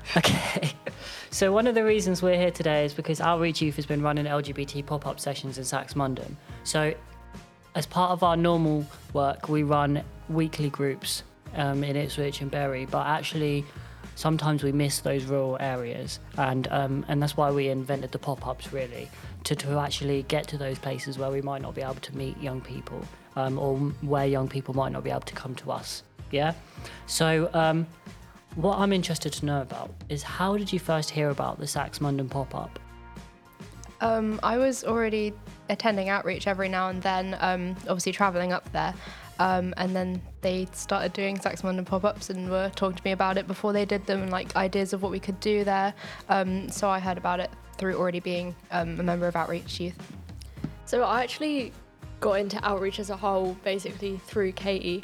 Okay. So one of the reasons we're here today is because Outreach Youth has been running LGBT pop-up sessions in Saxmundham. So as part of our normal work, we run weekly groups in Ipswich and Bury, but actually sometimes we miss those rural areas, and that's why we invented the pop-ups, really, to actually get to those places where we might not be able to meet young people, or where young people might not be able to come to us. Yeah. So what I'm interested to know about is, how did you first hear about the Saxmundham pop-up? I was already attending Outreach every now and then, obviously travelling up there. And then they started doing Saxmundham pop-ups and were talking to me about it before they did them, and like ideas of what we could do there. So I heard about it through already being a member of Outreach Youth. So I actually got into Outreach as a whole basically through Katie.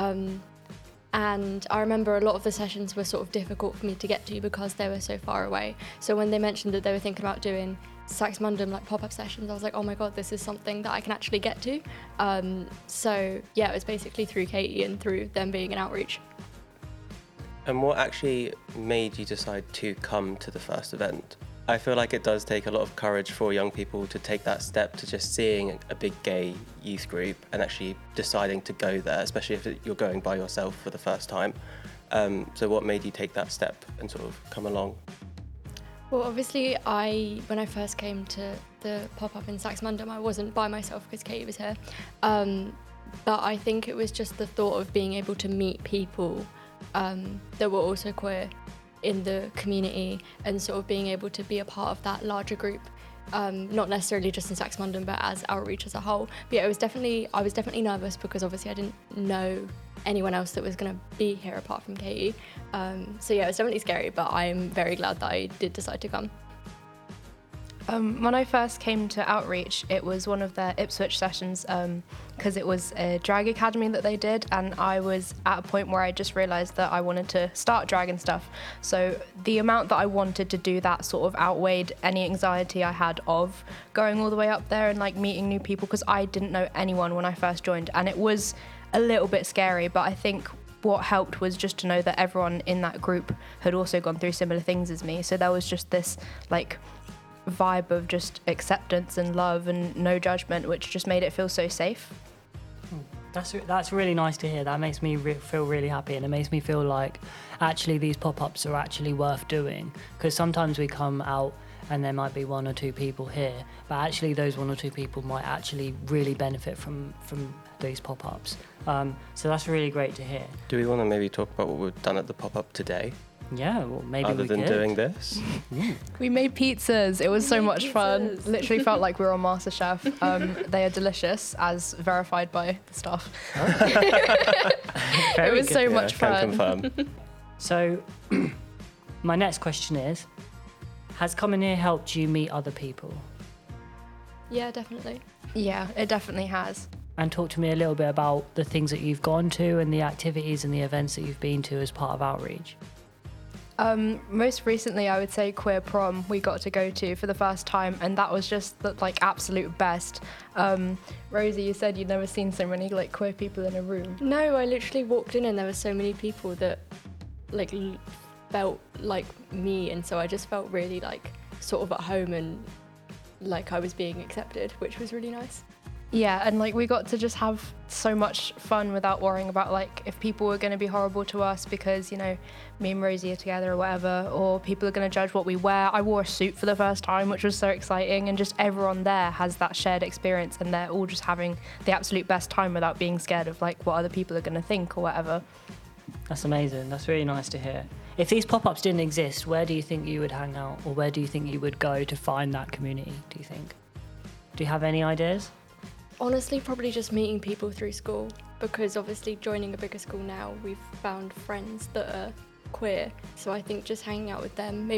And I remember a lot of the sessions were sort of difficult for me to get to because they were so far away. So when they mentioned that they were thinking about doing Saxmundham like pop-up sessions, I was like, oh my god, this is something that I can actually get to. So yeah, it was basically through Katie and through them being in Outreach. And what actually made you decide to come to the first event? I feel like it does take a lot of courage for young people to take that step to just seeing a big gay youth group and actually deciding to go there, especially if you're going by yourself for the first time. So what made you take that step and sort of come along? Well, obviously, when I first came to the pop-up in Saxmundham, I wasn't by myself because Katie was here. But I think it was just the thought of being able to meet people that were also queer in the community, and sort of being able to be a part of that larger group, not necessarily just in Saxmundham, but as Outreach as a whole. But yeah, I was definitely nervous because obviously I didn't know anyone else that was going to be here apart from Katie. So yeah, it was definitely scary, but I'm very glad that I did decide to come. When I first came to Outreach, it was one of their Ipswich sessions, because it was a drag academy that they did, and I was at a point where I just realised that I wanted to start drag and stuff. So the amount that I wanted to do that sort of outweighed any anxiety I had of going all the way up there and like meeting new people, because I didn't know anyone when I first joined, and it was a little bit scary, but I think what helped was just to know that everyone in that group had also gone through similar things as me. So there was just this like vibe of just acceptance and love and no judgment, which just made it feel so safe. That's really nice to hear. That makes me feel really happy, and it makes me feel like actually these pop-ups are actually worth doing, because sometimes we come out and there might be one or two people here, but actually those one or two people might actually really benefit from these pop-ups. So that's really great to hear. Do we want to maybe talk about what we've done at the pop-up today? Yeah, well, maybe Other we than could. doing this? We made pizzas. It was so much fun. Literally felt like we were on MasterChef. They are delicious, as verified by the staff. It was so much Can fun. confirm. So my next question is, has coming here helped you meet other people? Yeah, definitely. Yeah, it definitely has. And talk to me a little bit about the things that you've gone to and the activities and the events that you've been to as part of Outreach. Most recently, I would say Queer Prom we got to go to for the first time, and that was just the like absolute best. Rosie, you said you'd never seen so many like queer people in a room. No, I literally walked in and there were so many people that like felt like me, and so I just felt really like sort of at home and like I was being accepted, which was really nice. Yeah, and like we got to just have so much fun without worrying about like if people were going to be horrible to us because, you know, me and Rosie are together or whatever, or people are going to judge what we wear. I wore a suit for the first time, which was so exciting, and just everyone there has that shared experience and they're all just having the absolute best time without being scared of like what other people are going to think or whatever. That's amazing. That's really nice to hear. If these pop-ups didn't exist, where do you think you would hang out, or where do you think you would go to find that community, do you think? Do you have any ideas? Honestly, probably just meeting people through school, because obviously joining a bigger school now, we've found friends that are queer. So I think just hanging out with them, maybe